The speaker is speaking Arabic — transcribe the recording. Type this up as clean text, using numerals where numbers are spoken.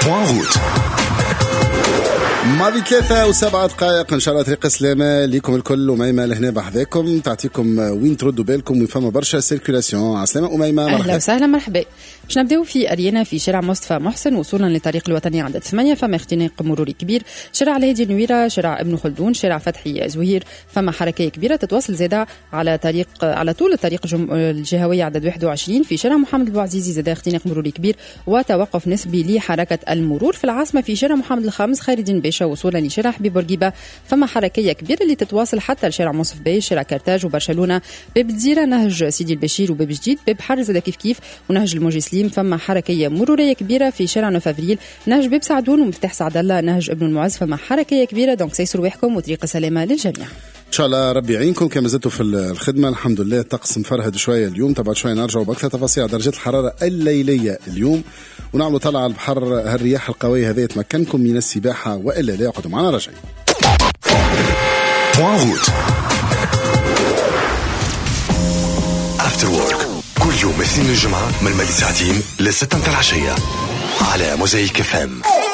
ماضي 3:07 إن شاء الله. طريق السلامة ليكم الكل. أميمة لهنا بحذاكم تعطيكم وين تردوا بالكم ويفهم برشا سيركولاسيون. عسلامة أميمة. أهلا وسهلا مرحبا. باش نبداو في أريانا في شارع مصطفى محسن وصولا لطريق الوطني عدد 8 فما اختناق مروري كبير. شارع الهادي النويرة، شارع ابن خلدون، شارع فتحي زوهير فما حركة كبيرة تتواصل زادا على طول الطريق الجهوية عدد 21. في شارع محمد البوعزيزي زادا اختناق مروري كبير وتوقف نسبي لحركة المرور. في العاصمة في شارع محمد الخامس خير الدين باشا وصولا لشارع حبيب بورقيبة فما حركية كبيرة اللي تتواصل حتى لشارع منصف باي، شارع كرتاج وبرشلونة، باب الجزيرة، نهج سيدي البشير وباب جديد، باب حر زادا كيف ونهج الموجي سليم فما حركية مرورية كبيرة. في شارع 9 افريل نهج باب سعدون ومفتاح سعد الله، نهج ابن المعز فما حركية كبيرة. دونك سيسروا رواحكم وطريق سلامة للجميع إن شاء الله. ربي يعينكم كما زلتوا في الخدمة. الحمد لله الطقس مفرهد شوية اليوم. طبعا شوية نرجعوا بأكثر تفاصيل على درجات الحرارة الليلية اليوم ونعملوا طلع على البحر. هالرياح القوية هذه تمكنكم من السباحة وإلا لا. يقعدوا معنا راجعين. After Work كل يوم اثنين الجمعة من 2 ساعتين ل6 العشية على موزايك FM.